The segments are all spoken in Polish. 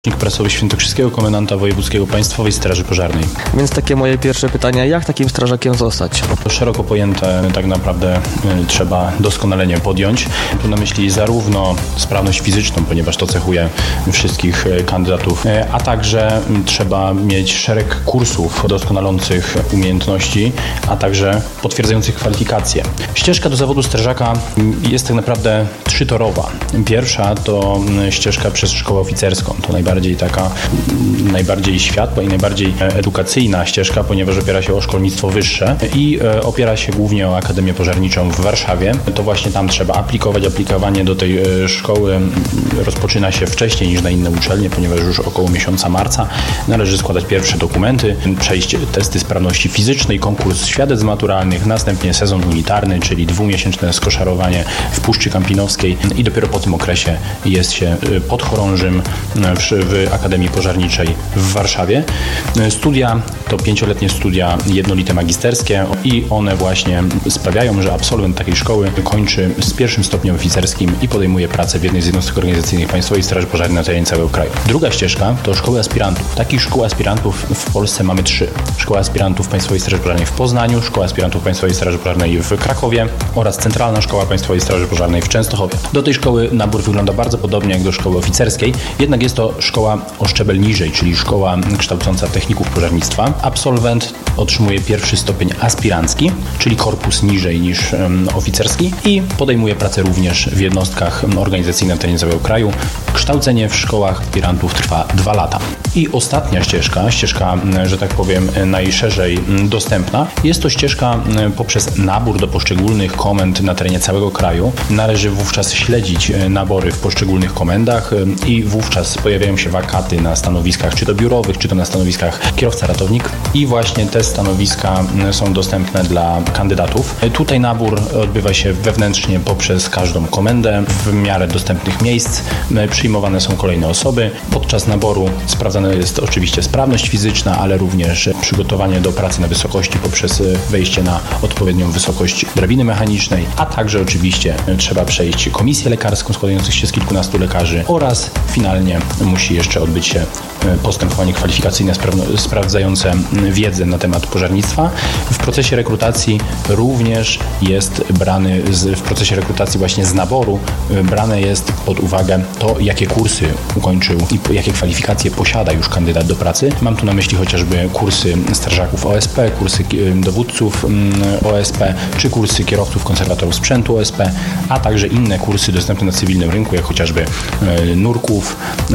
Prasowy Świętokrzyskiego, komendanta wojewódzkiego Państwowej Straży Pożarnej. Więc takie moje pierwsze pytania, jak takim strażakiem zostać? Szeroko pojęte tak naprawdę trzeba doskonalenie podjąć. Tu na myśli zarówno sprawność fizyczną, ponieważ to cechuje wszystkich kandydatów, a także trzeba mieć szereg kursów doskonalących umiejętności, a także potwierdzających kwalifikacje. Ścieżka do zawodu strażaka jest tak naprawdę trzytorowa. Pierwsza to ścieżka przez szkołę oficerską. To najbardziej światła i najbardziej edukacyjna ścieżka, ponieważ opiera się o szkolnictwo wyższe i opiera się głównie o Akademię Pożarniczą w Warszawie. To właśnie tam trzeba aplikować. Aplikowanie do tej szkoły rozpoczyna się wcześniej niż na inne uczelnie, ponieważ już około miesiąca marca należy składać pierwsze dokumenty, przejść testy sprawności fizycznej, konkurs świadectw maturalnych, następnie sezon unitarny, czyli 2-miesięczne skoszarowanie w Puszczy Kampinowskiej i dopiero po tym okresie jest się podchorążym w Akademii Pożarniczej w Warszawie. Studia to 5-letnie studia jednolite magisterskie i one właśnie sprawiają, że absolwent takiej szkoły kończy z pierwszym stopniem oficerskim i podejmuje pracę w jednej z jednostek organizacyjnych Państwowej Straży Pożarnej na terenie całego kraju. Druga ścieżka to szkoły aspirantów. Takich szkół aspirantów w Polsce mamy 3. Szkoła aspirantów Państwowej Straży Pożarnej w Poznaniu, Szkoła aspirantów Państwowej Straży Pożarnej w Krakowie oraz Centralna Szkoła Państwowej Straży Pożarnej w Częstochowie. Do tej szkoły nabór wygląda bardzo podobnie jak do szkoły oficerskiej, jednak jest to szkoła o szczebel niżej, czyli szkoła kształcąca techników pożarnictwa. Absolwent otrzymuje pierwszy stopień aspirancki, czyli korpus niżej niż oficerski i podejmuje pracę również w jednostkach organizacyjnych na terenie całego kraju. Kształcenie w szkołach aspirantów trwa 2 lata. I ostatnia ścieżka, że tak powiem, najszerzej dostępna, jest to ścieżka poprzez nabór do poszczególnych komend na terenie całego kraju. Należy wówczas śledzić nabory w poszczególnych komendach i wówczas pojawiają się wakaty na stanowiskach czy to biurowych, czy to na stanowiskach kierowca-ratownik i właśnie te stanowiska są dostępne dla kandydatów. Tutaj nabór odbywa się wewnętrznie poprzez każdą komendę w miarę dostępnych miejsc. Przyjmowane są kolejne osoby. Podczas naboru sprawdzana jest oczywiście sprawność fizyczna, ale również przygotowanie do pracy na wysokości poprzez wejście na odpowiednią wysokość drabiny mechanicznej, a także oczywiście trzeba przejść komisję lekarską składającą się z kilkunastu lekarzy oraz finalnie musi jeszcze odbyć się postępowanie kwalifikacyjne sprawdzające wiedzę na temat pożarnictwa. W procesie rekrutacji również jest w procesie rekrutacji właśnie z naboru brane jest pod uwagę to, jakie kursy ukończył i jakie kwalifikacje posiada już kandydat do pracy. Mam tu na myśli chociażby kursy strażaków OSP, kursy dowódców OSP, czy kursy kierowców konserwatorów sprzętu OSP, a także inne kursy dostępne na cywilnym rynku, jak chociażby nurków,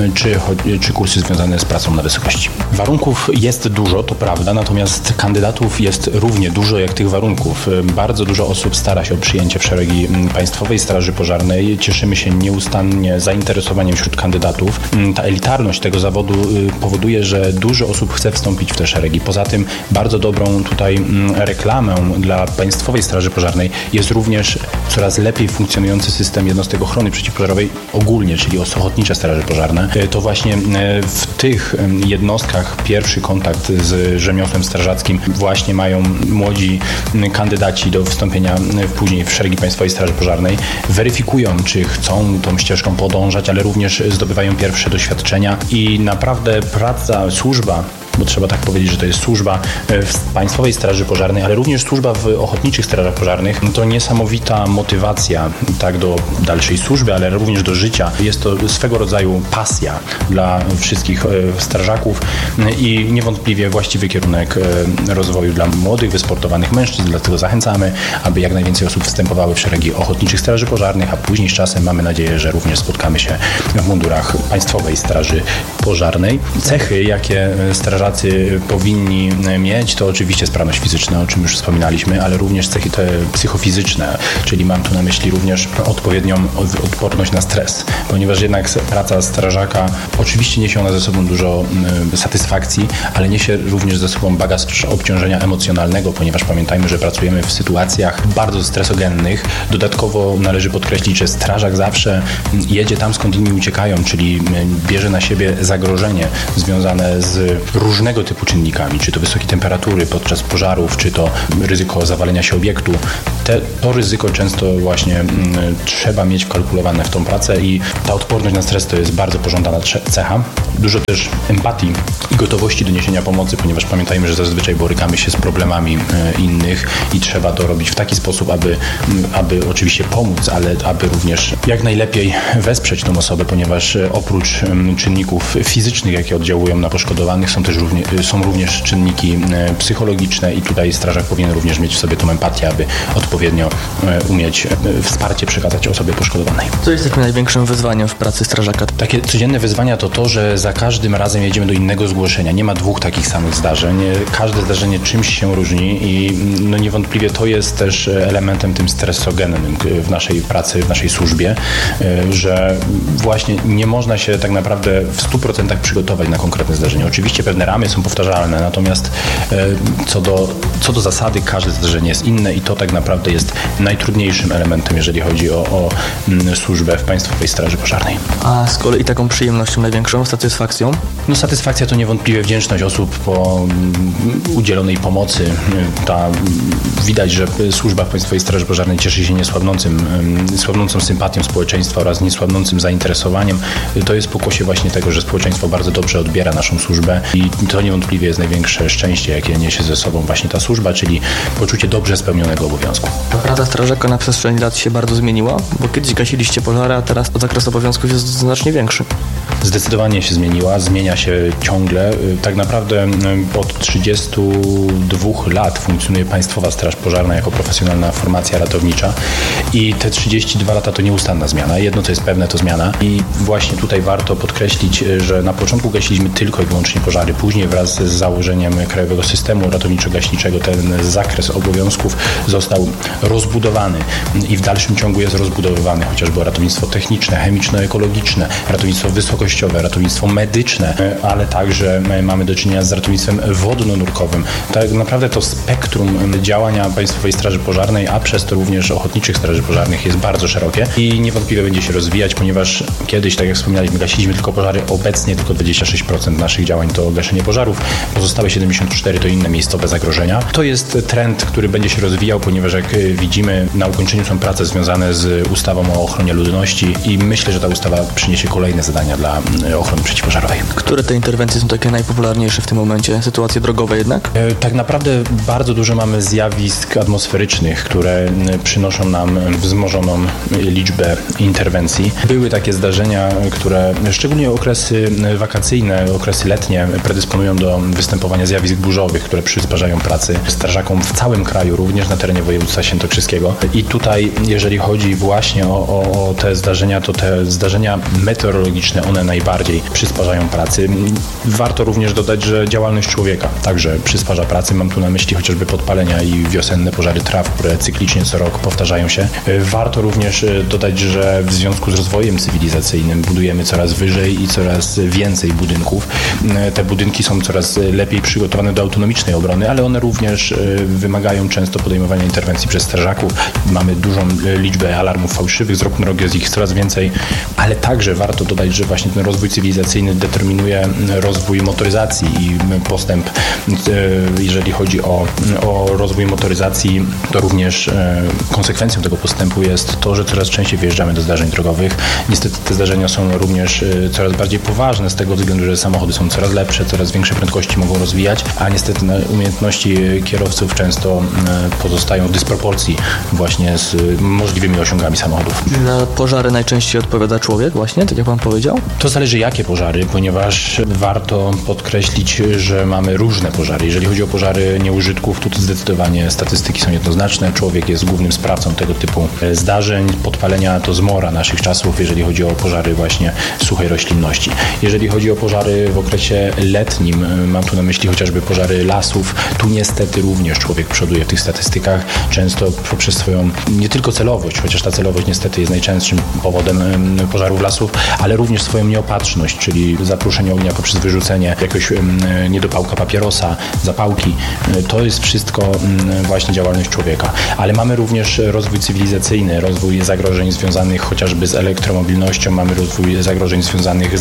czy kursy związane z pracą na wysokości. Warunków jest dużo, to prawda, natomiast kandydatów jest równie dużo jak tych warunków. Bardzo dużo osób stara się o przyjęcie w szeregi Państwowej Straży Pożarnej. Cieszymy się nieustannie zainteresowaniem wśród kandydatów. Ta elitarność tego zawodu powoduje, że dużo osób chce wstąpić w te szeregi. Poza tym bardzo dobrą tutaj reklamę dla Państwowej Straży Pożarnej jest również coraz lepiej funkcjonujący system jednostek ochrony przeciwpożarowej ogólnie, czyli ochotnicze straże pożarne. To właśnie w tych jednostkach pierwszy kontakt z rzemiosłem strażackim właśnie mają młodzi kandydaci do wstąpienia później w szeregi Państwowej Straży Pożarnej. Weryfikują, czy chcą tą ścieżką podążać, ale również zdobywają pierwsze doświadczenia i naprawdę służba, bo trzeba tak powiedzieć, że to jest służba w Państwowej Straży Pożarnej, ale również służba w ochotniczych strażach pożarnych. To niesamowita motywacja tak do dalszej służby, ale również do życia. Jest to swego rodzaju pasja dla wszystkich strażaków i niewątpliwie właściwy kierunek rozwoju dla młodych, wysportowanych mężczyzn. Dlatego zachęcamy, aby jak najwięcej osób wstępowały w szeregi ochotniczych straży pożarnych, a później z czasem mamy nadzieję, że również spotkamy się w mundurach Państwowej Straży Pożarnej. Cechy, jakie strażacy powinni mieć, to oczywiście sprawność fizyczna, o czym już wspominaliśmy, ale również cechy te psychofizyczne, czyli mam tu na myśli również odpowiednią odporność na stres, ponieważ jednak praca strażaka oczywiście niesie ona ze sobą dużo satysfakcji, ale niesie również ze sobą bagaż obciążenia emocjonalnego, ponieważ pamiętajmy, że pracujemy w sytuacjach bardzo stresogennych. Dodatkowo należy podkreślić, że strażak zawsze jedzie tam, skąd inni uciekają, czyli bierze na siebie zagrożenie związane z różnego typu czynnikami, czy to wysokie temperatury podczas pożarów, czy to ryzyko zawalenia się obiektu, to ryzyko często właśnie trzeba mieć wkalkulowane w tą pracę i ta odporność na stres to jest bardzo pożądana cecha. Dużo też empatii i gotowości do niesienia pomocy, ponieważ pamiętajmy, że zazwyczaj borykamy się z problemami innych i trzeba to robić w taki sposób, aby oczywiście pomóc, ale aby również jak najlepiej wesprzeć tą osobę, ponieważ oprócz czynników fizycznych, jakie oddziałują na poszkodowanych, są również czynniki psychologiczne i tutaj strażak powinien również mieć w sobie tą empatię, aby odpowiednio umieć wsparcie przekazać osobie poszkodowanej. Co jest takim największym wyzwaniem w pracy strażaka? Takie codzienne wyzwania to, że za każdym razem jedziemy do innego zgłoszenia. Nie ma dwóch takich samych zdarzeń. Każde zdarzenie czymś się różni i niewątpliwie to jest też elementem tym stresogennym w naszej pracy, w naszej służbie, że właśnie nie można się tak naprawdę w 100% przygotować na konkretne zdarzenie. Oczywiście pewne ramy są powtarzalne, natomiast co do zasady każde zdarzenie jest inne i to tak naprawdę jest najtrudniejszym elementem, jeżeli chodzi o służbę w Państwowej Straży Pożarnej. A z kolei taką przyjemnością największą, satysfakcją? No satysfakcja to niewątpliwie wdzięczność osób po udzielonej pomocy. Widać, że służba w Państwowej Straży Pożarnej cieszy się niesłabnącą sympatią społeczeństwa oraz niesłabnącym zainteresowaniem. To jest pokłosie właśnie tego, że społeczeństwo bardzo dobrze odbiera naszą służbę i to niewątpliwie jest największe szczęście, jakie niesie ze sobą właśnie ta służba, czyli poczucie dobrze spełnionego obowiązku. Praca strażaka na przestrzeni lat się bardzo zmieniła, bo kiedyś gasiliście pożary, a teraz zakres obowiązków jest znacznie większy. Zdecydowanie się zmienia się ciągle. Tak naprawdę od 32 lat funkcjonuje Państwowa Straż Pożarna jako profesjonalna formacja ratownicza i te 32 lata to nieustanna zmiana. Jedno co jest pewne, to zmiana i właśnie tutaj warto podkreślić, że na początku gasiliśmy tylko i wyłącznie pożary. Później wraz z założeniem Krajowego Systemu Ratowniczo-Gaśniczego ten zakres obowiązków został rozbudowany i w dalszym ciągu jest rozbudowywany, chociażby ratownictwo techniczne, chemiczno-ekologiczne, ratownictwo wysokościowe, ratownictwo medyczne, ale także mamy do czynienia z ratownictwem wodno-nurkowym. Tak naprawdę to spektrum działania Państwowej Straży Pożarnej, a przez to również Ochotniczych Straży Pożarnych jest bardzo szerokie i niewątpliwie będzie się rozwijać, ponieważ kiedyś, tak jak wspomnieliśmy, gasiliśmy tylko pożary, obecnie tylko 26% naszych działań to gaszenie pożarów, pozostałe 74% to inne miejscowe zagrożenia. To jest trend, który będzie się rozwijał, ponieważ jak widzimy, na ukończeniu są prace związane z ustawą o ochronie ludności i myślę, że ta ustawa przyniesie kolejne zadania dla ochrony przeciwpożarowej. Które te interwencje są takie najpopularniejsze w tym momencie? Sytuacje drogowe jednak? Tak naprawdę bardzo dużo mamy zjawisk atmosferycznych, które przynoszą nam wzmożoną liczbę interwencji. Były takie zdarzenia, które szczególnie okresy wakacyjne, okresy letnie predysponują do występowania zjawisk burzowych, które przysparzają pracy strażakom w całym kraju, również na terenie województwa świętokrzyskiego. I tutaj, jeżeli chodzi właśnie o te zdarzenia, to te zdarzenia meteorologiczne, one najbardziej przysparzają pracy. Warto również dodać, że działalność człowieka także przysparza pracy. Mam tu na myśli chociażby podpalenia i wiosenne pożary traw, które cyklicznie co rok powtarzają się. Warto również dodać, że w związku z rozwojem cywilizacyjnym budujemy coraz wyżej i coraz więcej budynków. Te budynki są coraz lepiej przygotowane do autonomicznej obrony, ale one również wymagają często podejmowania interwencji przez strażaków. Mamy dużą liczbę alarmów fałszywych, z roku na rok jest ich coraz więcej, ale także warto dodać, że właśnie ten rozwój cywilizacyjny determinuje rozwój motoryzacji i postęp, jeżeli chodzi o rozwój motoryzacji, to również konsekwencją tego postępu jest to, że coraz częściej wyjeżdżamy do zdarzeń drogowych. Niestety te zdarzenia są również coraz bardziej poważne z tego względu, że samochody są coraz lepsze, coraz większe prędkości mogą rozwijać, a niestety umiejętności kierowców często pozostają w dysproporcji właśnie z możliwymi osiągami samochodów. Na pożary najczęściej odpowiada człowiek właśnie, tak jak pan powiedział? To zależy jakie pożary, ponieważ warto podkreślić, że mamy różne pożary. Jeżeli chodzi o pożary nieużytków, to zdecydowanie statystyki są jednoznaczne. Człowiek jest głównym sprawcą tego typu zdarzeń. Podpalenia to zmora naszych czasów, jeżeli chodzi o pożary właśnie suchej roślinności. Jeżeli chodzi o pożary w okresie letnim, mam tu na myśli chociażby pożary lasów, tu niestety również człowiek przoduje w tych statystykach, często poprzez swoją nie tylko celowość, chociaż ta celowość niestety jest najczęstszym powodem pożarów lasów, ale również swoją nieopatrzność, czyli zapruszenie ognia poprzez wyrzucenie jakiegoś niedopałka papierosa, zapałki. To jest wszystko właśnie działalność człowieka. Ale mamy również rozwój cywilizacyjny, rozwój zagrożeń związanych chociażby z elektromobilnością, mamy rozwój zagrożeń związanych z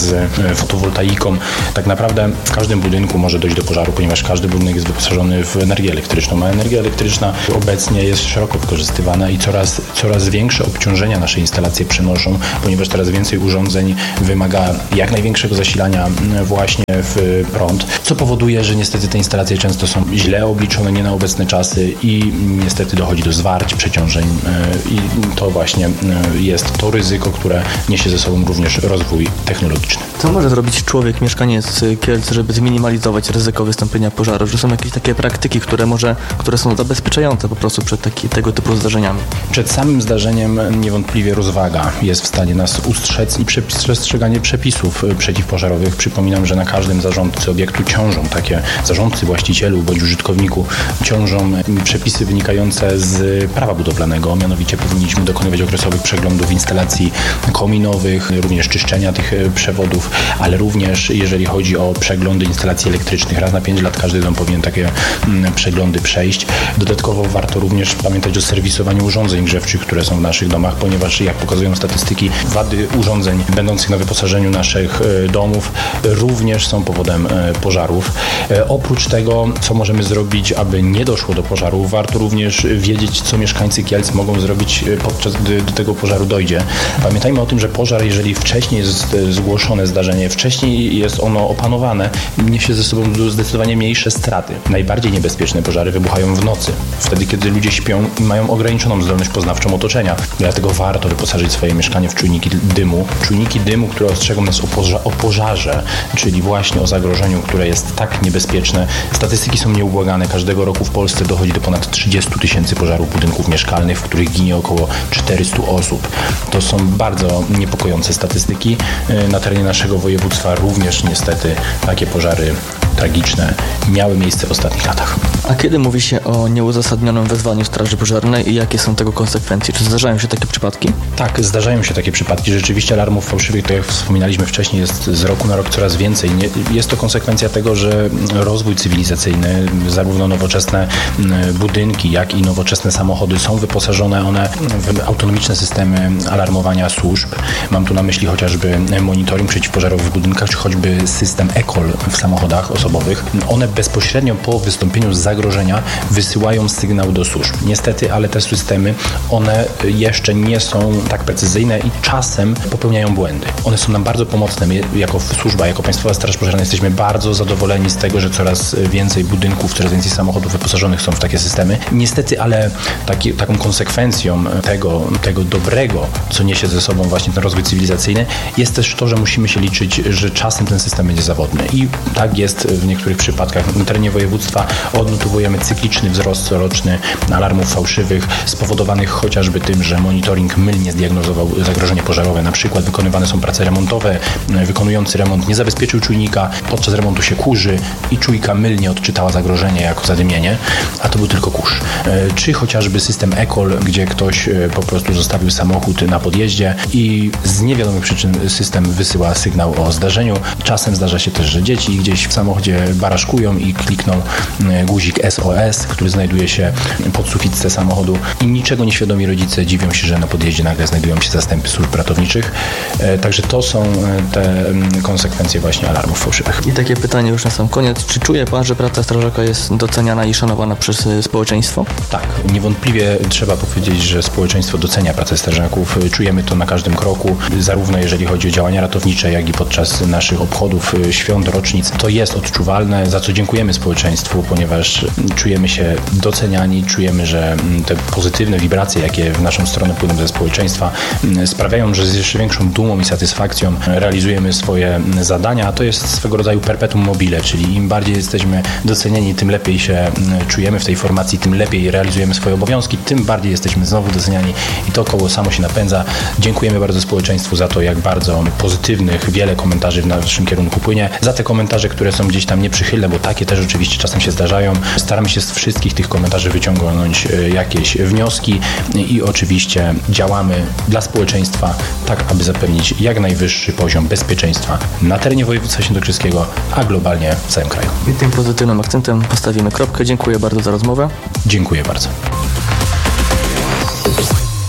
fotowoltaiką. Tak naprawdę w każdym budynku może dojść do pożaru, ponieważ każdy budynek jest wyposażony w energię elektryczną, a energia elektryczna obecnie jest szeroko wykorzystywana i coraz większe obciążenia nasze instalacje przenoszą, ponieważ coraz więcej urządzeń wymaga jak największego zasilania właśnie w prąd, co powoduje, że niestety te instalacje często są źle obliczone, nie na obecne czasy i niestety dochodzi do zwarć, przeciążeń i to właśnie jest to ryzyko, które niesie ze sobą również rozwój technologiczny. Co może zrobić człowiek, mieszkaniec Kielc, żeby zminimalizować ryzyko wystąpienia pożaru? Że są jakieś takie praktyki, które są zabezpieczające po prostu przed tego typu zdarzeniami? Przed samym zdarzeniem niewątpliwie rozwaga jest w stanie nas ustrzec i przestrzeganie przepisów przeciwpożarowych. Przypominam, że na każdym zarządcy obiektu ciążą takie zarządcy, właścicielu bądź użytkowniku ciążą przepisy wynikające z prawa budowlanego. Mianowicie powinniśmy dokonywać okresowych przeglądów instalacji kominowych, również czyszczenia tych przewodów, ale również jeżeli chodzi o przeglądy instalacji elektrycznych, raz na 5 lat każdy dom powinien takie przeglądy przejść. Dodatkowo warto również pamiętać o serwisowaniu urządzeń grzewczych, które są w naszych domach, ponieważ jak pokazują statystyki, wady urządzeń będących na wyposażeniu naszych domów również są powodem pożarów. Oprócz tego, co możemy zrobić, aby nie doszło do pożaru, warto również wiedzieć, co mieszkańcy Kielc mogą zrobić podczas gdy do tego pożaru dojdzie. Pamiętajmy o tym, że pożar, jeżeli wcześniej jest zgłoszone zdarzenie, wcześniej jest ono opanowane, niesie ze sobą zdecydowanie mniejsze straty. Najbardziej niebezpieczne pożary wybuchają w nocy, wtedy kiedy ludzie śpią i mają ograniczoną zdolność poznawczą otoczenia. Dlatego warto wyposażyć swoje mieszkanie w czujniki dymu. Czujniki dymu, które ostrzegą nas o pożarze, czyli właśnie o zagrożeniu, które jest tak niebezpieczne. Statystyki są nieubłagane. Każdego roku w Polsce dochodzi do ponad 30 000 pożarów budynków mieszkalnych, w których ginie około 400 osób. To są bardzo niepokojące statystyki. Na terenie naszego województwa również niestety takie pożary tragiczne miały miejsce w ostatnich latach. A kiedy mówi się o nieuzasadnionym wezwaniu straży pożarnej i jakie są tego konsekwencje? Czy zdarzają się takie przypadki? Tak, zdarzają się takie przypadki. Rzeczywiście alarmów fałszywych, tak jak wspominaliśmy wcześniej, jest z roku na rok coraz więcej. Jest to konsekwencja tego, że rozwój cywilizacyjny, zarówno nowoczesne budynki, jak i nowoczesne samochody są wyposażone one w autonomiczne systemy alarmowania służb. Mam tu na myśli chociażby monitoring przeciwpożarowy w budynkach, czy choćby system e-call w samochodach osobowych. One bezpośrednio po wystąpieniu zagrożenia wysyłają sygnał do służb. Niestety, ale te systemy, one jeszcze nie są tak precyzyjne i czasem popełniają błędy. One są nam bardzo pomocne. My jako służba, jako Państwowa Straż Pożarna jesteśmy bardzo zadowoleni z tego, że coraz więcej budynków, coraz więcej samochodów wyposażonych są w takie systemy. Niestety, ale taką konsekwencją tego dobrego, co niesie ze sobą właśnie ten rozwój cywilizacyjny, jest też to, że musimy się liczyć, że czasem ten system będzie zawodny. I tak jest w niektórych przypadkach. Na terenie województwa odnotowujemy cykliczny wzrost coroczny alarmów fałszywych, spowodowanych chociażby tym, że monitoring mylnie zdiagnozował zagrożenie pożarowe. Na przykład wykonywane są prace remontowe, wykonujący remont nie zabezpieczył czujnika, podczas remontu się kurzy i czujka mylnie odczytała zagrożenie jako zadymienie, a to był tylko kurz. Czy chociażby system e-call, gdzie ktoś po prostu zostawił samochód na podjeździe i z niewiadomych przyczyn system wysyła sygnał o zdarzeniu. Czasem zdarza się też, że dzieci gdzieś w samochodzie baraszkują i klikną guzik SOS, który znajduje się pod suficem samochodu i niczego nieświadomi rodzice dziwią się, że na podjeździe nagle znajdują się zastępy służb ratowniczych. Także to są te konsekwencje właśnie alarmów fałszywych. I takie pytanie już na sam koniec. Czy czuje Pan, że praca strażaka jest doceniana i szanowana przez społeczeństwo? Tak, niewątpliwie trzeba powiedzieć, że społeczeństwo docenia pracę strażaków. Czujemy to na każdym kroku, zarówno jeżeli chodzi o działania ratownicze, jak i podczas naszych obchodów, świąt, rocznic. To jest odczuwalne, za co dziękujemy społeczeństwu, ponieważ czujemy się doceniani, czujemy, że te pozytywne wibracje, jakie w naszą stronę płyną ze społeczeństwa, sprawiają, że z jeszcze większą dumą i satysfakcją realizujemy swoje zadania. To jest swego rodzaju perpetuum mobile, czyli im bardziej jesteśmy docenieni, tym lepiej się czujemy w tej formacji, tym lepiej realizujemy swoje obowiązki, tym bardziej jesteśmy znowu doceniani i to koło samo się napędza. Dziękujemy bardzo społeczeństwu za to, jak bardzo pozytywnych, wiele komentarzy w naszym kierunku płynie. Za te komentarze, które są gdzieś tam nieprzychylne, bo takie też oczywiście czasem się zdarzają. Staramy się z wszystkich tych komentarzy wyciągnąć jakieś wnioski i oczywiście działamy dla społeczeństwa tak, aby zapewnić jak najwyższy poziom bezpieczeństwa na terenie województwa świętokrzyskiego, a globalnie w całym kraju. I tym pozytywnym akcentem postawimy kropkę. Dziękuję bardzo za rozmowę. Dziękuję bardzo.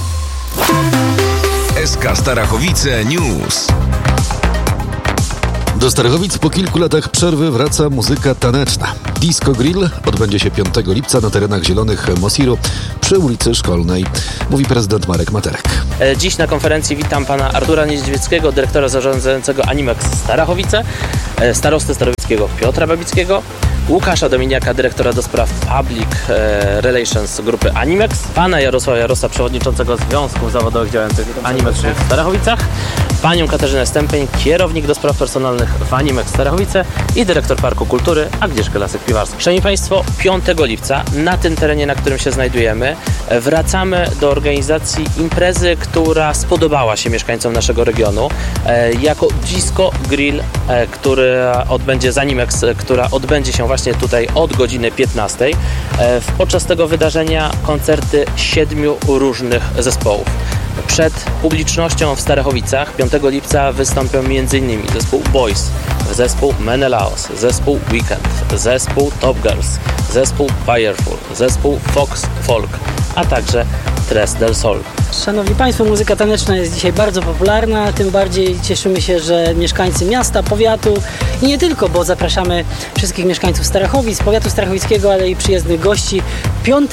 SK Starachowice News. Do Starachowic po kilku latach przerwy wraca muzyka taneczna. Disco Grill odbędzie się 5 lipca na terenach zielonych Mosiru przy ulicy Szkolnej, mówi prezydent Marek Materek. Dziś na konferencji witam pana Artura Niedźwieckiego, dyrektora zarządzającego Animex Starachowice, starostę starowickiego Piotra Babickiego, Łukasza Dominiaka, dyrektora do spraw Public Relations grupy Animex, pana Jarosława Jarosa, przewodniczącego Związku Zawodowych działających w Animex w Starachowicach, panią Katarzynę Stępień, kierownik do spraw personalnych w Animex Starachowice i dyrektor Parku Kultury Agnieszkę Lasek-Piwarska. Szanowni Państwo, 5 lipca na tym terenie, na którym się znajdujemy, wracamy do organizacji imprezy, która spodobała się mieszkańcom naszego regionu, jako Disco Grill, która odbędzie z Animex, która odbędzie się właśnie tutaj od godziny 15. Podczas tego wydarzenia koncerty 7 różnych zespołów. Przed publicznością w Starachowicach 5 lipca wystąpią m.in. zespół Boys, zespół Menelaos, zespół Weekend, zespół Top Girls, zespół Fireful, zespół Fox Folk, a także Tres del Sol. Szanowni Państwo, muzyka taneczna jest dzisiaj bardzo popularna, tym bardziej cieszymy się, że mieszkańcy miasta, powiatu i nie tylko, bo zapraszamy wszystkich mieszkańców Starachowic, powiatu starachowickiego, ale i przyjezdnych gości 5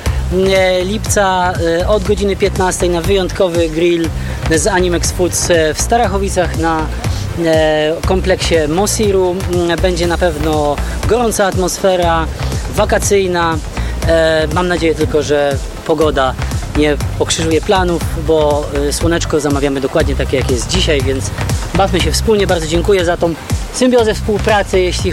lipca od godziny 15 na wyjątkowy grill z Animex Foods w Starachowicach na kompleksie Mosiru. Będzie na pewno gorąca atmosfera, wakacyjna. Mam nadzieję tylko, że pogoda nie pokrzyżuje planów, bo słoneczko zamawiamy dokładnie takie, jak jest dzisiaj, więc bawmy się wspólnie. Bardzo dziękuję za tą symbiozę współpracy, jeśli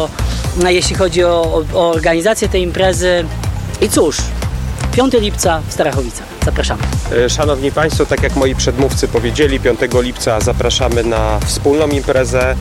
chodzi o organizację tej imprezy. I cóż, 5 lipca w Starachowicach. Zapraszamy. Szanowni Państwo, tak jak moi przedmówcy powiedzieli, 5 lipca zapraszamy na wspólną imprezę,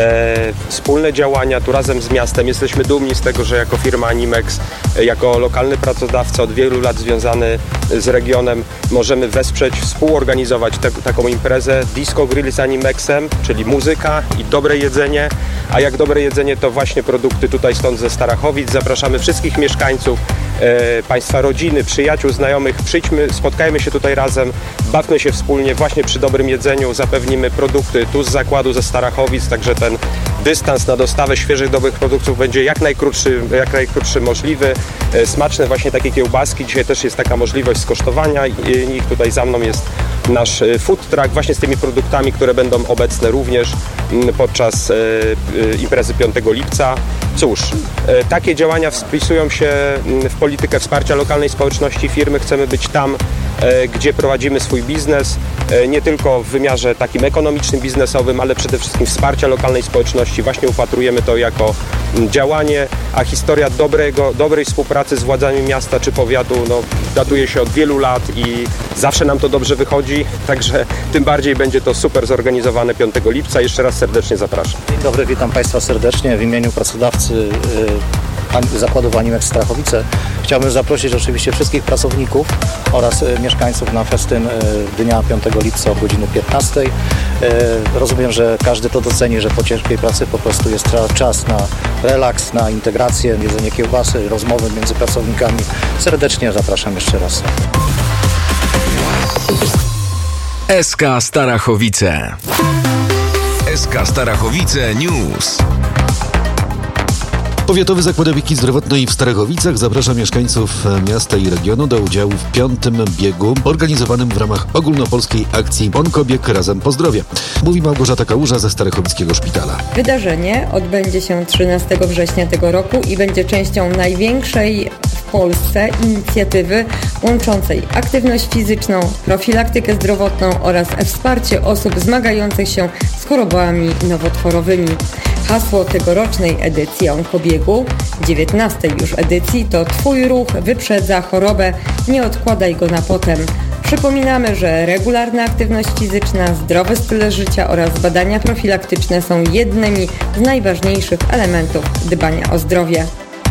wspólne działania tu razem z miastem. Jesteśmy dumni z tego, że jako firma Animex, jako lokalny pracodawca od wielu lat związany z regionem możemy wesprzeć, współorganizować taką imprezę Disco Grill z Animexem, czyli muzyka i dobre jedzenie, a jak dobre jedzenie to właśnie produkty tutaj stąd ze Starachowic. Zapraszamy wszystkich mieszkańców, Państwa rodziny, przyjaciół, znajomych. Przyjdźmy, spotkajmy się tutaj razem, bawmy się wspólnie właśnie przy dobrym jedzeniu, zapewnimy produkty tu z zakładu ze Starachowic, także ten dystans na dostawę świeżych, dobrych produktów będzie jak najkrótszy możliwy. Smaczne właśnie takie kiełbaski, dzisiaj też jest taka możliwość skosztowania ich. Tutaj za mną jest nasz food truck właśnie z tymi produktami, które będą obecne również podczas imprezy 5 lipca. Cóż, takie działania wpisują się w politykę wsparcia lokalnej społeczności firmy. Chcemy być tam, gdzie prowadzimy swój biznes, nie tylko w wymiarze takim ekonomicznym, biznesowym, ale przede wszystkim wsparcia lokalnej społeczności. Właśnie upatrujemy to jako działanie, a historia dobrej współpracy z władzami miasta czy powiatu datuje się od wielu lat i zawsze nam to dobrze wychodzi, także tym bardziej będzie to super zorganizowane 5 lipca. Jeszcze raz serdecznie zapraszam. Dzień dobry, witam Państwa serdecznie w imieniu pracodawcy zakładów Animex Starachowice. Chciałbym zaprosić oczywiście wszystkich pracowników oraz mieszkańców na festyn dnia 5 lipca od godziny 15. Rozumiem, że każdy to doceni, że po ciężkiej pracy po prostu jest czas na relaks, na integrację, jedzenie kiełbasy, rozmowy między pracownikami. Serdecznie zapraszam jeszcze raz. SK Starachowice. SK Starachowice News. Powiatowy Zakład Opieki Zdrowotnej w Starachowicach zaprasza mieszkańców miasta i regionu do udziału w 5. biegu organizowanym w ramach ogólnopolskiej akcji Onkobieg Razem po Zdrowie. Mówi Małgorzata Kałuża ze Starachowickiego Szpitala. Wydarzenie odbędzie się 13 września tego roku i będzie częścią największej w Polsce inicjatywy łączącej aktywność fizyczną, profilaktykę zdrowotną oraz wsparcie osób zmagających się z chorobami nowotworowymi. Hasło tegorocznej edycji Onkobiegu, 19. już edycji, to Twój ruch wyprzedza chorobę, nie odkładaj go na potem. Przypominamy, że regularna aktywność fizyczna, zdrowy styl życia oraz badania profilaktyczne są jednymi z najważniejszych elementów dbania o zdrowie.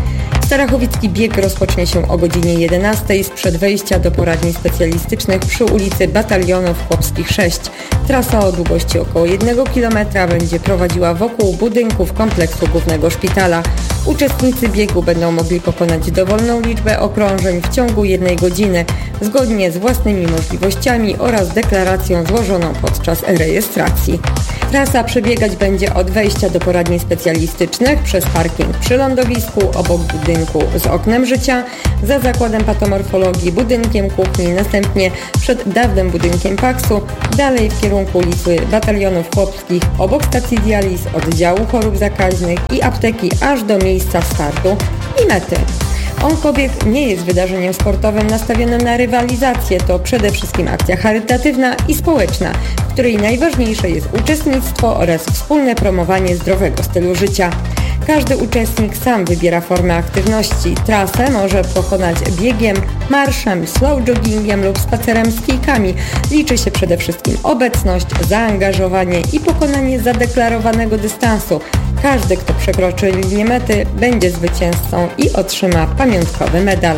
Starachowicki bieg rozpocznie się o godzinie 11 sprzed wejścia do poradni specjalistycznych przy ulicy Batalionów Chłopskich 6. Trasa o długości około 1 km będzie prowadziła wokół budynków kompleksu głównego szpitala. Uczestnicy biegu będą mogli pokonać dowolną liczbę okrążeń w ciągu 1 godziny, zgodnie z własnymi możliwościami oraz deklaracją złożoną podczas rejestracji. Trasa przebiegać będzie od wejścia do poradni specjalistycznych przez parking przy lądowisku, obok budynku z oknem życia, za zakładem patomorfologii, budynkiem kuchni, następnie przed dawnym budynkiem PAKS-u, dalej w kierunku ulicy Batalionów Chłopskich, obok stacji dializ, oddziału chorób zakaźnych i apteki aż do miejsca startu i mety. Onkobieg nie jest wydarzeniem sportowym nastawionym na rywalizację, to przede wszystkim akcja charytatywna i społeczna, w której najważniejsze jest uczestnictwo oraz wspólne promowanie zdrowego stylu życia. Każdy uczestnik sam wybiera formę aktywności. Trasę może pokonać biegiem, marszem, slow joggingiem lub spacerem z kijkami. Liczy się przede wszystkim obecność, zaangażowanie i pokonanie zadeklarowanego dystansu. Każdy, kto przekroczy linię mety, będzie zwycięzcą i otrzyma pamiątkowy medal.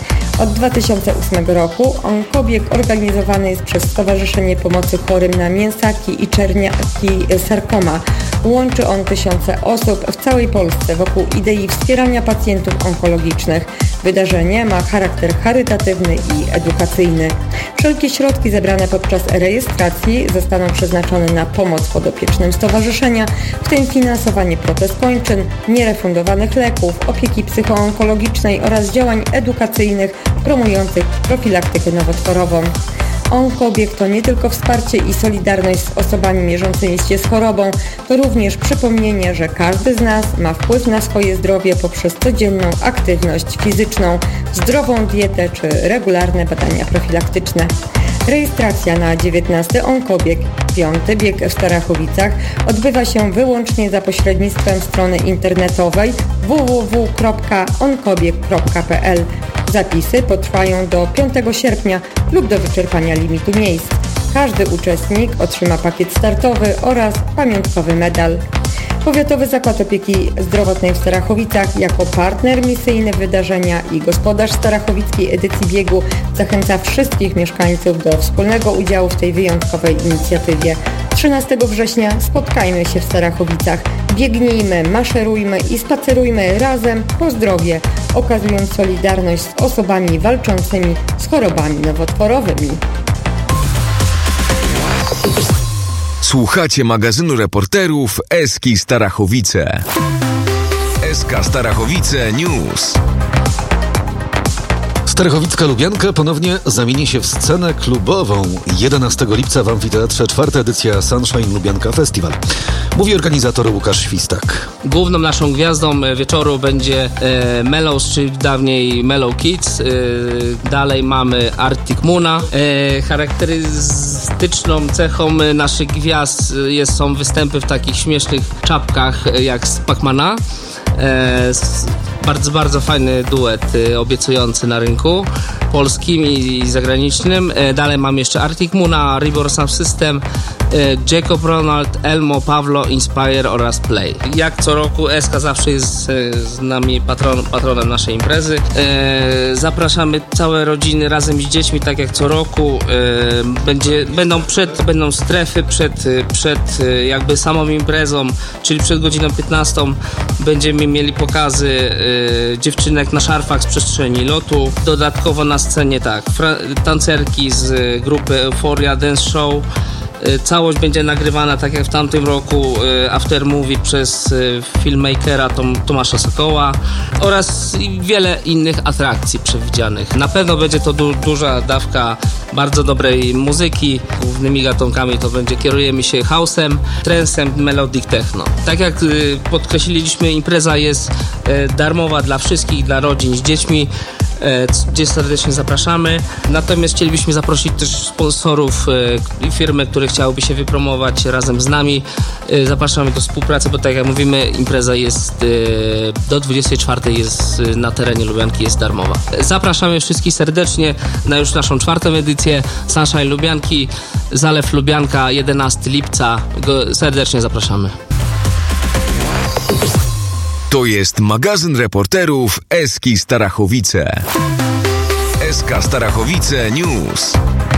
Od 2008 roku onkobieg organizowany jest przez Stowarzyszenie Pomocy Chorym na mięsaki i czerniaki sarkoma. Łączy on tysiące osób w całej Polsce wokół idei wspierania pacjentów onkologicznych. Wydarzenie ma charakter charytatywny i edukacyjny. Wszelkie środki zebrane podczas rejestracji zostaną przeznaczone na pomoc podopiecznym stowarzyszenia, w tym finansowanie protez kończyn, nierefundowanych leków, opieki psychoonkologicznej oraz działań edukacyjnych promujących profilaktykę nowotworową. Onkobieg to nie tylko wsparcie i solidarność z osobami mierzącymi się z chorobą, to również przypomnienie, że każdy z nas ma wpływ na swoje zdrowie poprzez codzienną aktywność fizyczną, zdrową dietę czy regularne badania profilaktyczne. Rejestracja na 19. onkobieg, 5. bieg w Starachowicach odbywa się wyłącznie za pośrednictwem strony internetowej www.onkobieg.pl. Zapisy potrwają do 5 sierpnia lub do wyczerpania limitu miejsc. Każdy uczestnik otrzyma pakiet startowy oraz pamiątkowy medal. Powiatowy Zakład Opieki Zdrowotnej w Starachowicach jako partner misyjny wydarzenia i gospodarz starachowickiej edycji biegu zachęca wszystkich mieszkańców do wspólnego udziału w tej wyjątkowej inicjatywie. 13 września spotkajmy się w Starachowicach. Biegnijmy, maszerujmy i spacerujmy razem po zdrowie, okazując solidarność z osobami walczącymi z chorobami nowotworowymi. Słuchacie magazynu reporterów Eski Starachowice. SK Starachowice News. Starachowicka Lubianka ponownie zamieni się w scenę klubową. 11 lipca w amfiteatrze 4. edycja Sunshine Lubianka Festival. Mówi organizator Łukasz Świstak. Główną naszą gwiazdą wieczoru będzie Mellows, czyli dawniej Mellow Kids. Dalej mamy Arctic Moona. Charakterystyczną cechą naszych gwiazd są występy w takich śmiesznych czapkach jak z Pacmana. Bardzo, bardzo fajny duet obiecujący na rynku polskim i zagranicznym. Dalej mam jeszcze Arctic Moona, Ribor Sound System, Jacob Ronald, Elmo, Pawlo, Inspire oraz Play. Jak co roku SK zawsze jest z nami patronem naszej imprezy. Zapraszamy całe rodziny razem z dziećmi, tak jak co roku. Będą strefy przed jakby samą imprezą, czyli przed godziną 15 będziemy mieli pokazy dziewczynek na szarfach z przestrzeni lotu. Dodatkowo na scenie tancerki z grupy Euphoria Dance Show. Całość będzie nagrywana tak jak w tamtym roku after movie przez filmmakera Tomasza Sokoła oraz wiele innych atrakcji przewidzianych. Na pewno będzie to duża dawka bardzo dobrej muzyki. Głównymi gatunkami kierujemy się house'em, trance'em, melodic techno. Tak jak podkreśliliśmy, impreza jest darmowa dla wszystkich, dla rodzin z dziećmi, gdzie serdecznie zapraszamy. Natomiast chcielibyśmy zaprosić też sponsorów i firmy, które chciałyby się wypromować razem z nami. Zapraszamy do współpracy, bo tak jak mówimy, impreza jest do 24 jest na terenie Lubianki, jest darmowa. Zapraszamy wszystkich serdecznie na już naszą 4. edycję Sunshine Lubianki, Zalew Lubianka, 11 lipca. Serdecznie zapraszamy. To jest magazyn reporterów Eski Starachowice. SK Starachowice News.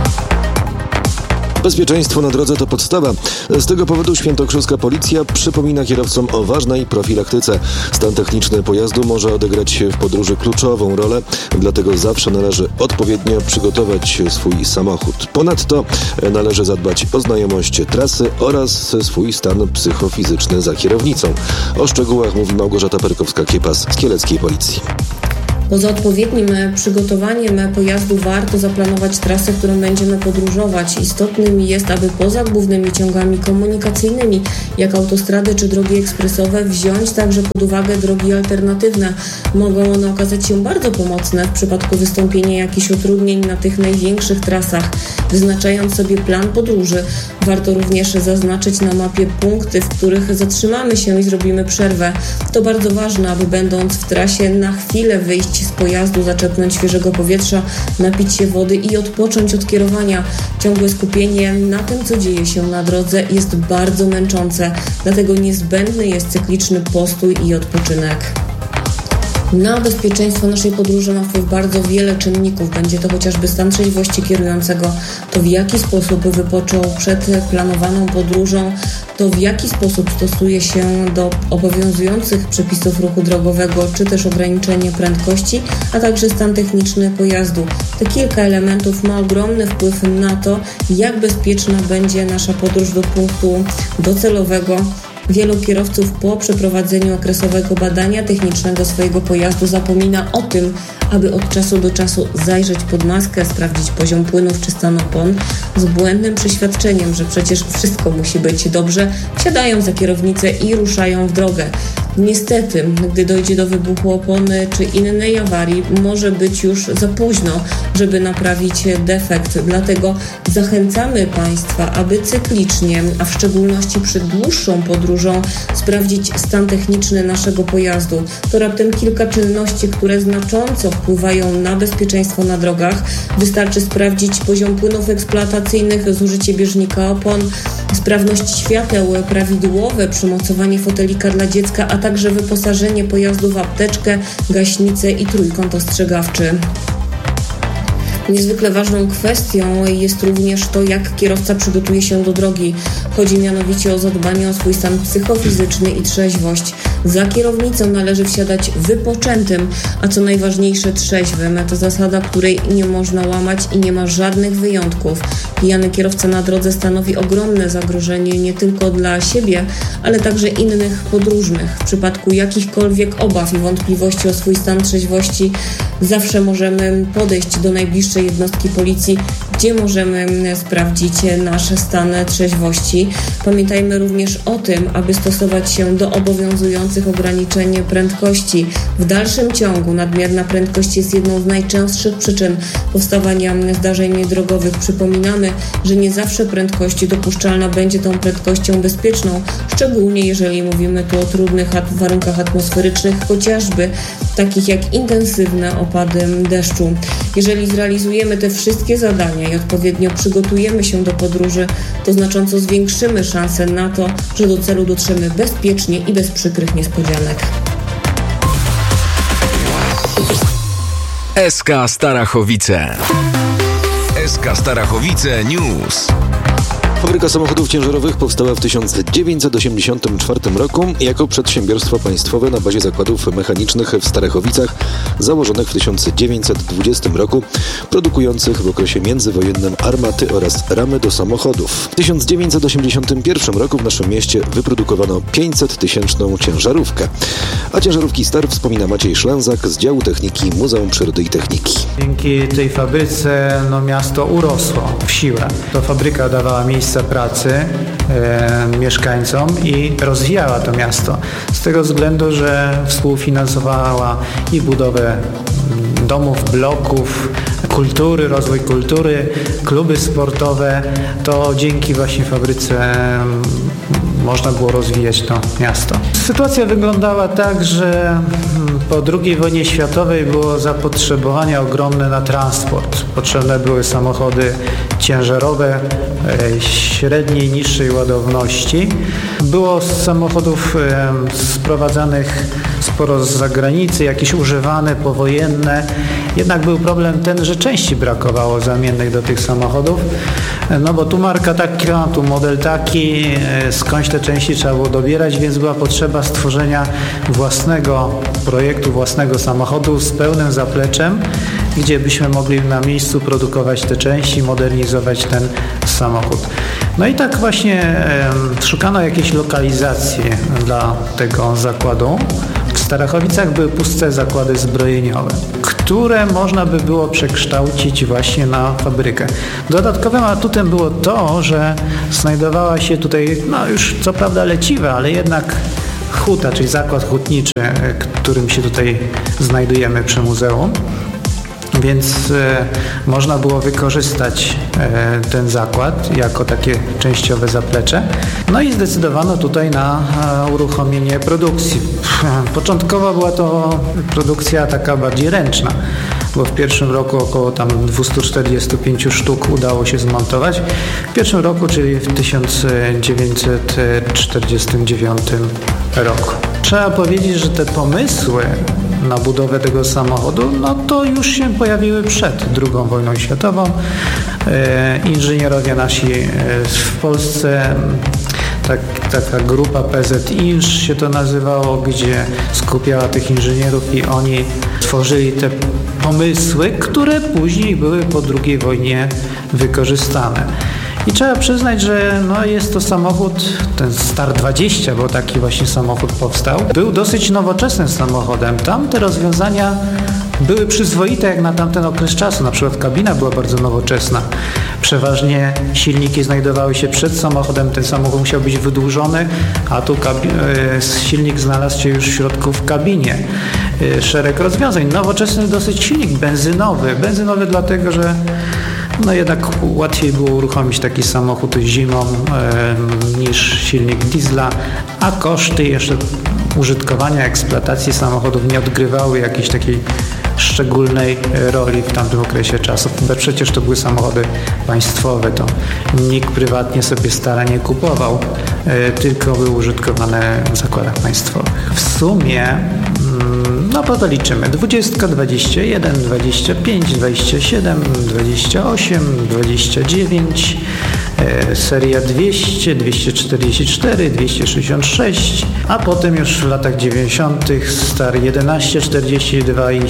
Bezpieczeństwo na drodze to podstawa. Z tego powodu świętokrzyska policja przypomina kierowcom o ważnej profilaktyce. Stan techniczny pojazdu może odegrać w podróży kluczową rolę, dlatego zawsze należy odpowiednio przygotować swój samochód. Ponadto należy zadbać o znajomość trasy oraz swój stan psychofizyczny za kierownicą. O szczegółach mówi Małgorzata Perkowska-Kiepas z kieleckiej policji. Poza odpowiednim przygotowaniem pojazdu warto zaplanować trasę, którą będziemy podróżować. Istotnym jest, aby poza głównymi ciągami komunikacyjnymi, jak autostrady czy drogi ekspresowe, wziąć także pod uwagę drogi alternatywne. Mogą one okazać się bardzo pomocne w przypadku wystąpienia jakichś utrudnień na tych największych trasach. Wyznaczając sobie plan podróży, warto również zaznaczyć na mapie punkty, w których zatrzymamy się i zrobimy przerwę. To bardzo ważne, aby będąc w trasie na chwilę wyjść z pojazdu, zaczerpnąć świeżego powietrza, napić się wody i odpocząć od kierowania. Ciągłe skupienie na tym, co dzieje się na drodze, jest bardzo męczące, dlatego niezbędny jest cykliczny postój i odpoczynek. Na bezpieczeństwo naszej podróży ma wpływ bardzo wiele czynników. Będzie to chociażby stan trzeźwości kierującego, to w jaki sposób wypoczął przed planowaną podróżą, to w jaki sposób stosuje się do obowiązujących przepisów ruchu drogowego, czy też ograniczenie prędkości, a także stan techniczny pojazdu. Te kilka elementów ma ogromny wpływ na to, jak bezpieczna będzie nasza podróż do punktu docelowego. Wielu kierowców po przeprowadzeniu okresowego badania technicznego swojego pojazdu zapomina o tym, aby od czasu do czasu zajrzeć pod maskę, sprawdzić poziom płynów czy stan opon. Z błędnym przeświadczeniem, że przecież wszystko musi być dobrze, wsiadają za kierownicę i ruszają w drogę. Niestety, gdy dojdzie do wybuchu opony czy innej awarii, może być już za późno, żeby naprawić defekt. Dlatego zachęcamy Państwa, aby cyklicznie, a w szczególności przed dłuższą podróżą, sprawdzić stan techniczny naszego pojazdu. To raptem kilka czynności, które znacząco wpływają na bezpieczeństwo na drogach. Wystarczy sprawdzić poziom płynów eksploatacyjnych, zużycie bieżnika opon, sprawność świateł, prawidłowe przymocowanie fotelika dla dziecka, a także wyposażenie pojazdu w apteczkę, gaśnicę i trójkąt ostrzegawczy. Niezwykle ważną kwestią jest również to, jak kierowca przygotuje się do drogi. Chodzi mianowicie o zadbanie o swój stan psychofizyczny i trzeźwość. Za kierownicą należy wsiadać wypoczętym, a co najważniejsze trzeźwym. To zasada, której nie można łamać i nie ma żadnych wyjątków. Pijany kierowca na drodze stanowi ogromne zagrożenie nie tylko dla siebie, ale także innych podróżnych. W przypadku jakichkolwiek obaw i wątpliwości o swój stan trzeźwości zawsze możemy podejść do najbliższej jednostki policji, gdzie możemy sprawdzić nasz stan trzeźwości. Pamiętajmy również o tym, aby stosować się do obowiązujących ograniczeń prędkości. W dalszym ciągu nadmierna prędkość jest jedną z najczęstszych przyczyn powstawania zdarzeń drogowych. Przypominamy, że nie zawsze prędkość dopuszczalna będzie tą prędkością bezpieczną, szczególnie jeżeli mówimy tu o trudnych warunkach atmosferycznych, chociażby takich jak intensywne opady deszczu. Jeżeli zrealizujemy te wszystkie zadania i odpowiednio przygotujemy się do podróży, to znacząco zwiększymy szanse na to, że do celu dotrzemy bezpiecznie i bez przykrych niespodzianek. SK Starachowice. SK Starachowice News. Fabryka samochodów ciężarowych powstała w 1984 roku jako przedsiębiorstwo państwowe na bazie zakładów mechanicznych w Starachowicach, założonych w 1920 roku, produkujących w okresie międzywojennym armaty oraz ramy do samochodów. W 1981 roku w naszym mieście wyprodukowano 500-tysięczną ciężarówkę. A ciężarówki Star wspomina Maciej Szlęzak z działu techniki Muzeum Przyrody i Techniki. Dzięki tej fabryce miasto urosło w siłę. To fabryka dawała miejsce pracy mieszkańcom i rozwijała to miasto. Z tego względu, że współfinansowała i budowę domów, bloków, kultury, rozwój kultury, kluby sportowe. To dzięki właśnie fabryce można było rozwijać to miasto. Sytuacja wyglądała tak, że po II wojnie światowej było zapotrzebowanie ogromne na transport. Potrzebne były samochody ciężarowe średniej, niższej ładowności. Było z samochodów sprowadzanych sporo z zagranicy, jakieś używane, powojenne. Jednak był problem ten, że części brakowało zamiennych do tych samochodów. No bo tu marka taka, tu model taki, skądś te części trzeba było dobierać, więc była potrzeba stworzenia własnego projektu, własnego samochodu z pełnym zapleczem, gdzie byśmy mogli na miejscu produkować te części, modernizować ten samochód. No i tak właśnie szukano jakiejś lokalizacji dla tego zakładu. W Starachowicach były puste zakłady zbrojeniowe, które można by było przekształcić właśnie na fabrykę. Dodatkowym atutem było to, że znajdowała się tutaj, no już co prawda leciwe, ale jednak huta, czyli zakład hutniczy, którym się tutaj znajdujemy przy muzeum. Więc można było wykorzystać ten zakład jako takie częściowe zaplecze. No i zdecydowano tutaj na uruchomienie produkcji. Początkowo była to produkcja taka bardziej ręczna, bo w pierwszym roku około tam 245 sztuk udało się zmontować. W pierwszym roku, czyli w 1949 roku. Trzeba powiedzieć, że te pomysły na budowę tego samochodu, no to już się pojawiły przed II wojną światową. Inżynierowie nasi w Polsce, taka grupa PZ Inż się to nazywało, gdzie skupiała tych inżynierów i oni tworzyli te pomysły, które później były po II wojnie wykorzystane. I trzeba przyznać, że no jest to samochód, ten Star 20, bo taki właśnie samochód powstał, był dosyć nowoczesnym samochodem. Tam te rozwiązania były przyzwoite jak na tamten okres czasu. Na przykład kabina była bardzo nowoczesna. Przeważnie silniki znajdowały się przed samochodem, ten samochód musiał być wydłużony, a tu silnik znalazł się już w środku w kabinie. Szereg rozwiązań. Nowoczesny dosyć silnik benzynowy. Benzynowy dlatego, że no jednak łatwiej było uruchomić taki samochód zimą niż silnik diesla, a koszty jeszcze użytkowania, eksploatacji samochodów nie odgrywały jakiejś takiej szczególnej roli w tamtym okresie czasu. Bo przecież to były samochody państwowe, to nikt prywatnie sobie Stara nie kupował, tylko były użytkowane w zakładach państwowych. W sumie no bo to liczymy. 20, 21, 25, 27, 28, 29, seria 200, 244, 266, a potem już w latach 90. Star 1142 i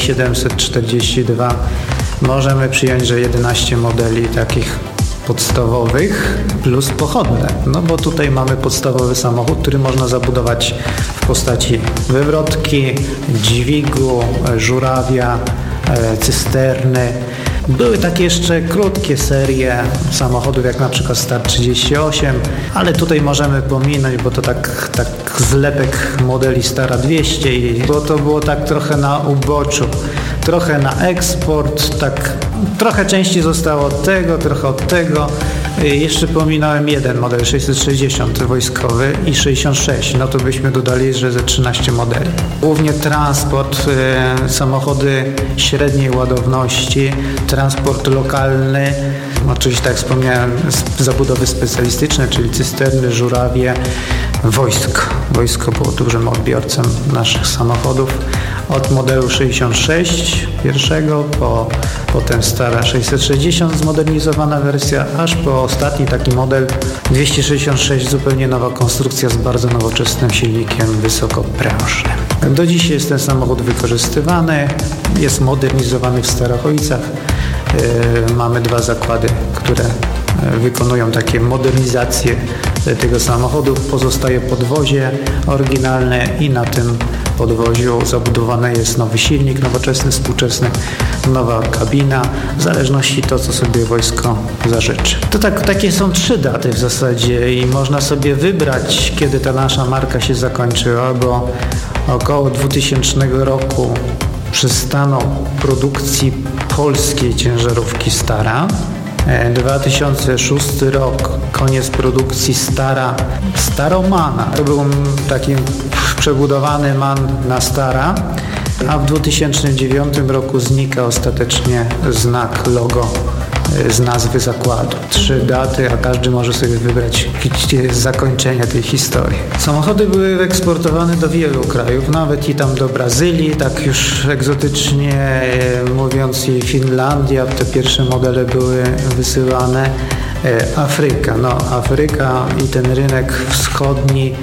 742. Możemy przyjąć, że 11 modeli takich podstawowych plus pochodne. No bo tutaj mamy podstawowy samochód, który można zabudować w postaci wywrotki, dźwigu, żurawia, cysterny. Były takie jeszcze krótkie serie samochodów, jak na przykład Star 38, ale tutaj możemy pominąć, bo to tak zlepek modeli Stara 200, bo to było tak trochę na uboczu, trochę na eksport, tak trochę części zostało od tego, trochę od tego. Jeszcze pominąłem jeden model 660 wojskowy i 66, no to byśmy dodali, że ze 13 modeli. Głównie transport, samochody średniej ładowności, transport lokalny, oczywiście tak jak wspomniałem, zabudowy specjalistyczne, czyli cysterny, żurawie, wojsko. Wojsko było dużym odbiorcą naszych samochodów. Od modelu 66 pierwszego, potem Stara 660 zmodernizowana wersja, aż po ostatni taki model 266, zupełnie nowa konstrukcja z bardzo nowoczesnym silnikiem wysokoprężnym. Do dziś jest ten samochód wykorzystywany, jest modernizowany w Starachowicach. Mamy dwa zakłady, które wykonują takie modernizacje tego samochodu. Pozostaje podwozie oryginalne i na tym podwoziu zabudowany jest nowy silnik, nowoczesny, współczesny, nowa kabina, w zależności to, co sobie wojsko zażyczy. To takie są 3 daty w zasadzie i można sobie wybrać, kiedy ta nasza marka się zakończyła, bo około 2000 roku przystano produkcji polskiej ciężarówki Stara. 2006 rok, koniec produkcji Staromana. To był taki przebudowany MAN na Stara, a w 2009 roku znika ostatecznie znak, logo z nazwy zakładu. 3 daty, a każdy może sobie wybrać, gdzie jest zakończenie tej historii. Samochody były eksportowane do wielu krajów, nawet i tam do Brazylii, tak już egzotycznie mówiąc, i Finlandia, te pierwsze modele były wysyłane. Afryka, Afryka i ten rynek wschodni,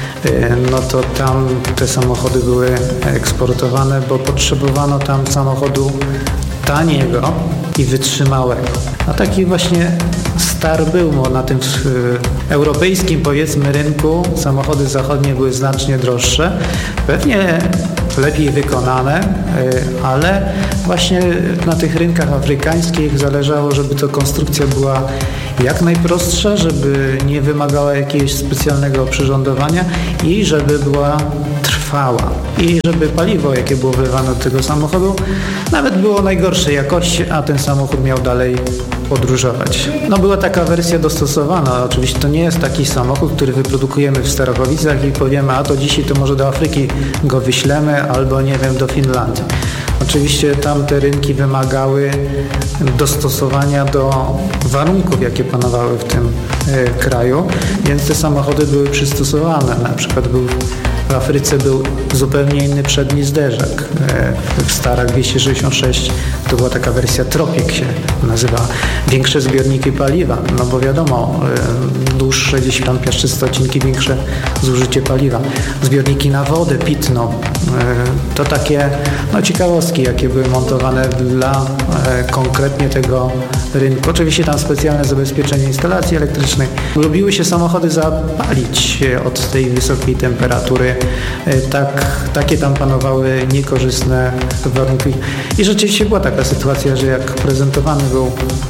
no to tam te samochody były eksportowane, bo potrzebowano tam samochodu taniego i wytrzymałego. A taki właśnie Star był, bo na tym europejskim, powiedzmy, rynku samochody zachodnie były znacznie droższe, pewnie lepiej wykonane, ale właśnie na tych rynkach afrykańskich zależało, żeby to konstrukcja była jak najprostsza, żeby nie wymagała jakiegoś specjalnego oprzyrządowania i żeby była trwała. I żeby paliwo, jakie było wlewane do tego samochodu, nawet było najgorszej jakości, a ten samochód miał dalej podróżować. No była taka wersja dostosowana. Oczywiście to nie jest taki samochód, który wyprodukujemy w Starachowicach i powiemy, a to dzisiaj to może do Afryki go wyślemy, albo nie wiem, do Finlandii. Oczywiście tamte rynki wymagały dostosowania do warunków, jakie panowały w tym kraju, więc te samochody były przystosowane. Na przykład w Afryce był zupełnie inny przedni zderzak. W Starach 266 to była taka wersja Tropic, się nazywa. Większe zbiorniki paliwa, no bo wiadomo, dłuższe, gdzieś tam piaszczyste odcinki, większe zużycie paliwa. Zbiorniki na wodę pitną. To takie ciekawostki, jakie były montowane dla konkretnie tego rynku. Oczywiście tam specjalne zabezpieczenie instalacji elektrycznej. Lubiły się samochody zapalić od tej wysokiej temperatury. Takie tam panowały niekorzystne warunki. I rzeczywiście była taka sytuacja, że jak prezentowany był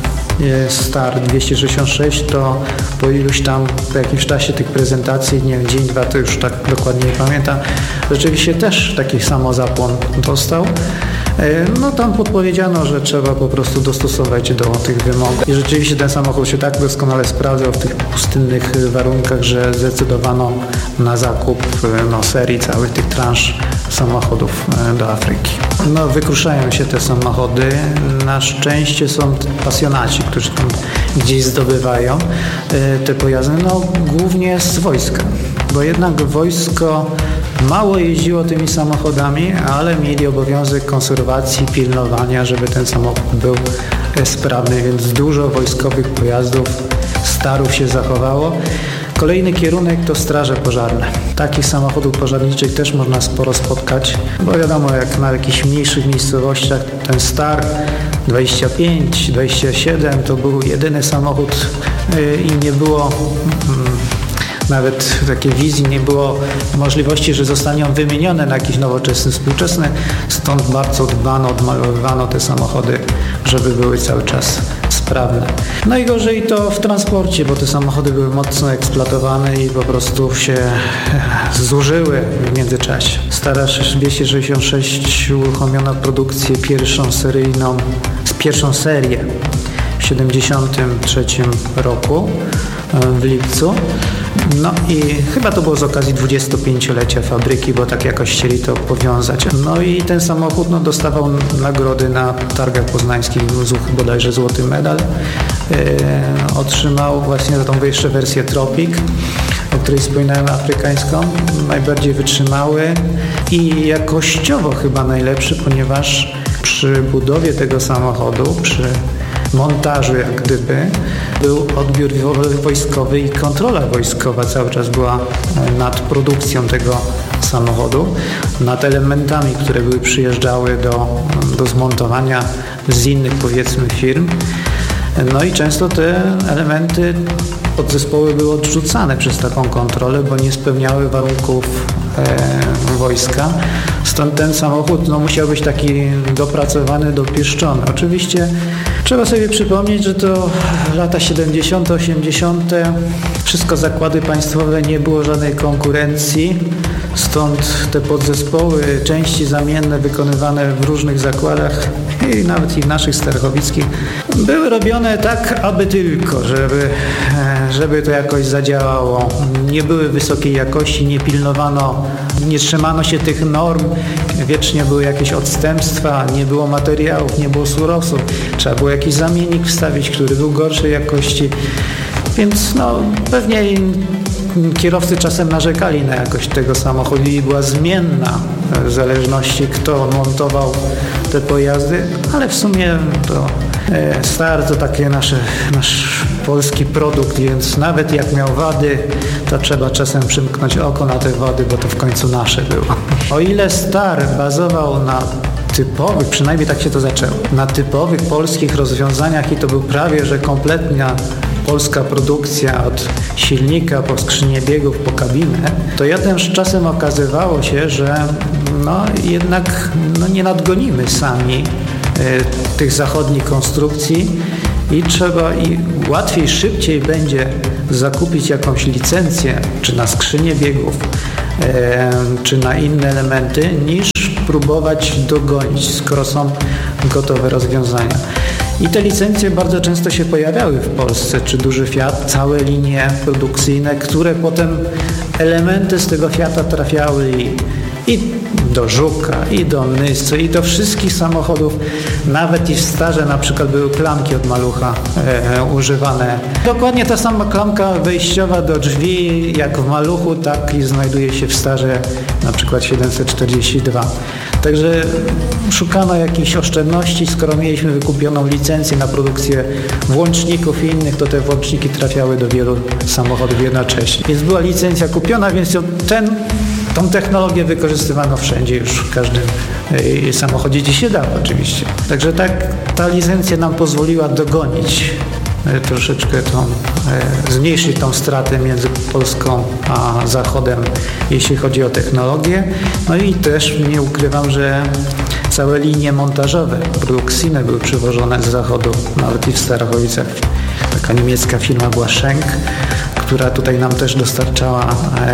Star 266, to po jakimś czasie tych prezentacji, nie wiem, dzień, 2, to już tak dokładnie nie pamiętam, rzeczywiście też taki samozapłon dostał. No tam podpowiedziano, że trzeba po prostu dostosować do tych wymogów. I rzeczywiście ten samochód się tak doskonale sprawdzał w tych pustynnych warunkach, że zdecydowano na zakup serii całych tych transz samochodów do Afryki. Wykruszają się te samochody. Na szczęście są pasjonaci, którzy tam gdzieś zdobywają te pojazdy, głównie z wojska, bo jednak wojsko mało jeździło tymi samochodami, ale mieli obowiązek konserwacji, pilnowania, żeby ten samochód był sprawny, więc dużo wojskowych pojazdów, Starów się zachowało. Kolejny kierunek to straże pożarne. Takich samochodów pożarniczych też można sporo spotkać, bo wiadomo, jak na jakichś mniejszych miejscowościach ten Star 25, 27 to był jedyny samochód i nie było nawet takiej wizji, nie było możliwości, że zostanie on wymieniony na jakiś nowoczesny, współczesny, stąd bardzo dbano, odmalowywano te samochody, żeby były cały czas sprawne. Najgorzej to w transporcie, bo te samochody były mocno eksploatowane i po prostu się zużyły w międzyczasie. Stara 266 uruchomiono produkcję pierwszą serię w 1973 roku w lipcu. I chyba to było z okazji 25-lecia fabryki, bo tak jakoś chcieli to powiązać. I ten samochód dostawał nagrody na targach poznańskich, bodajże złoty medal. Otrzymał właśnie za tą jeszcze wersję Tropic, o której wspominałem, afrykańską, najbardziej wytrzymały i jakościowo chyba najlepszy, ponieważ przy budowie tego samochodu, przy montażu jak gdyby, był odbiór wojskowy i kontrola wojskowa cały czas była nad produkcją tego samochodu, nad elementami, które były przyjeżdżały do zmontowania z innych, powiedzmy, firm. I często te elementy, podzespoły były odrzucane przez taką kontrolę, bo nie spełniały warunków wojska. Stąd ten samochód musiał być taki dopracowany, dopieszczony. Oczywiście trzeba sobie przypomnieć, że to lata 70., 80., wszystko zakłady państwowe, nie było żadnej konkurencji. Stąd te podzespoły, części zamienne wykonywane w różnych zakładach i nawet i w naszych starachowickich były robione tak, aby tylko, żeby to jakoś zadziałało. Nie były wysokiej jakości, nie pilnowano, nie trzymano się tych norm, wiecznie były jakieś odstępstwa, nie było materiałów, nie było surowców. Trzeba było jakiś zamiennik wstawić, który był gorszej jakości. Więc pewnie kierowcy czasem narzekali na jakość tego samochodu i była zmienna w zależności kto montował te pojazdy, ale w sumie to Star to taki nasz polski produkt, więc nawet jak miał wady, to trzeba czasem przymknąć oko na te wady, bo to w końcu nasze było. O ile Star bazował na typowych, przynajmniej tak się to zaczęło, na typowych polskich rozwiązaniach i to był prawie, że kompletna polska produkcja od silnika po skrzynię biegów, po kabinę, to potem z czasem okazywało się, że jednak nie nadgonimy sami tych zachodnich konstrukcji i łatwiej, szybciej będzie zakupić jakąś licencję, czy na skrzynię biegów, czy na inne elementy, niż próbować dogonić, skoro są gotowe rozwiązania. I te licencje bardzo często się pojawiały w Polsce, czy duży Fiat, całe linie produkcyjne, które potem elementy z tego Fiata trafiały i do Żuka, i do Nysy, i do wszystkich samochodów. Nawet i w Starze na przykład były klamki od malucha używane. Dokładnie ta sama klamka wejściowa do drzwi, jak w maluchu, tak i znajduje się w Starze, na przykład 742. Także szukano jakichś oszczędności, skoro mieliśmy wykupioną licencję na produkcję włączników i innych, to te włączniki trafiały do wielu samochodów jednocześnie. Więc była licencja kupiona, więc tą technologię wykorzystywano wszędzie, już w każdym samochodzie, gdzie się dało oczywiście. Także ta licencja nam pozwoliła dogonić troszeczkę zmniejszyć tą stratę między Polską a Zachodem, jeśli chodzi o technologię. I też nie ukrywam, że całe linie montażowe, produkcyjne były przywożone z Zachodu, nawet i w Starachowicach. Taka niemiecka firma była Schenk, która tutaj nam też dostarczała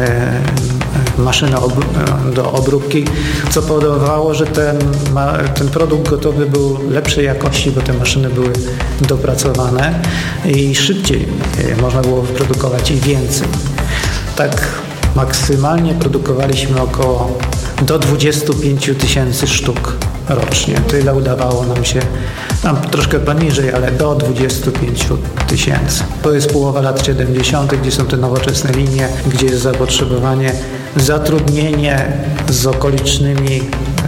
maszynę do obróbki, co powodowało, że ten produkt gotowy był lepszej jakości, bo te maszyny były dopracowane i szybciej można było wyprodukować i więcej. Tak maksymalnie produkowaliśmy do 25 000 sztuk rocznie. Tyle udawało nam się, tam troszkę poniżej, ale do 25 000. To jest połowa lat 70., gdzie są te nowoczesne linie, gdzie jest zapotrzebowanie, zatrudnienie z okolicznymi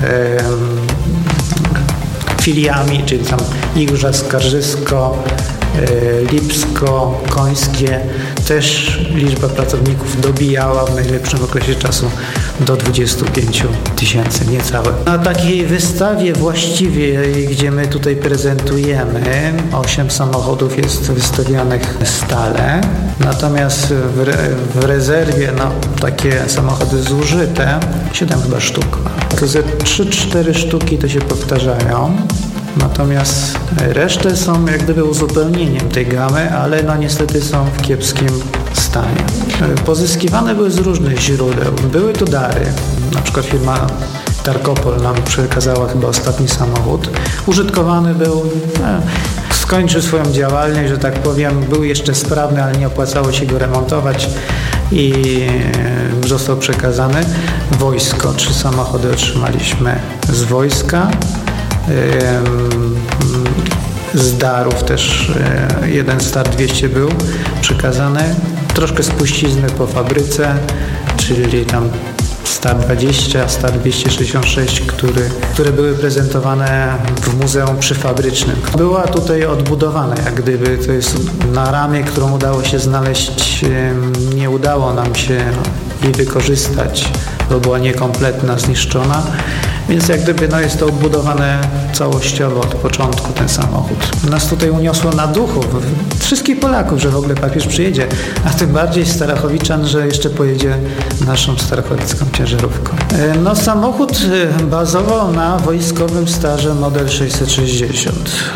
filiami, czyli tam Igrza, Skarżysko, Lipsko, Końskie. Też liczba pracowników dobijała w najlepszym okresie czasu do 25 000, niecałe. Na takiej wystawie właściwie, gdzie my tutaj prezentujemy, 8 samochodów jest wystawianych stale, natomiast w rezerwie takie samochody zużyte, 7 chyba sztuk. To ze 3-4 sztuki to się powtarzają. Natomiast resztę są jak gdyby uzupełnieniem tej gamy, ale niestety są w kiepskim stanie. Pozyskiwane były z różnych źródeł. Były to dary. Na przykład firma Tarkopol nam przekazała chyba ostatni samochód. Użytkowany był, skończył swoją działalność, że tak powiem, był jeszcze sprawny, ale nie opłacało się go remontować i został przekazany. Wojsko, 3 samochody otrzymaliśmy z wojska. Z darów też jeden Star 200 był przekazany. Troszkę spuścizny po fabryce, czyli tam Star 20, Star 266, które były prezentowane w muzeum przyfabrycznym. Była tutaj odbudowana, jak gdyby, to jest na ramie, którą udało się znaleźć, nie udało nam się jej wykorzystać, bo była niekompletna, zniszczona. Więc jak gdyby jest to odbudowane całościowo od początku ten samochód. Nas tutaj uniosło na duchu, wszystkich Polaków, że w ogóle papież przyjedzie, a tym bardziej Starachowiczan, że jeszcze pojedzie naszą starachowicką ciężarówką. Samochód bazował na wojskowym Starze model 660.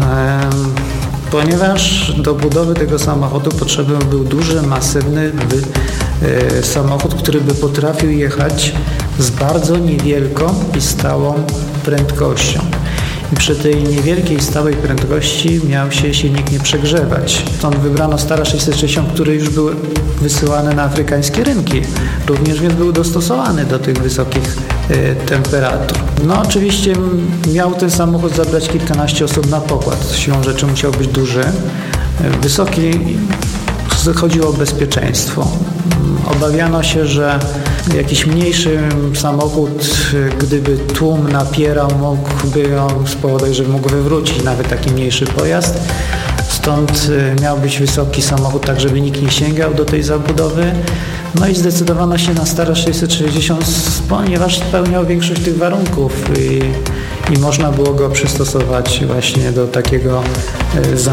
Ponieważ do budowy tego samochodu potrzebny był duży, masywny samochód, który by potrafił jechać z bardzo niewielką i stałą prędkością. I przy tej niewielkiej, stałej prędkości miał się silnik nie przegrzewać. Stąd wybrano Stara 660, który już był wysyłany na afrykańskie rynki. Również więc był dostosowany do tych wysokich temperatur. No oczywiście miał ten samochód zabrać kilkanaście osób na pokład. Siłą rzeczy musiał być duży, wysoki. Chodziło o bezpieczeństwo. Obawiano się, że jakiś mniejszy samochód, gdyby tłum napierał, mógłby on spowodować, że mógł wywrócić nawet taki mniejszy pojazd. Stąd miał być wysoki samochód, tak żeby nikt nie sięgał do tej zabudowy. No i zdecydowano się na Stara 660, ponieważ spełniał większość tych warunków i można było go przystosować właśnie do takiego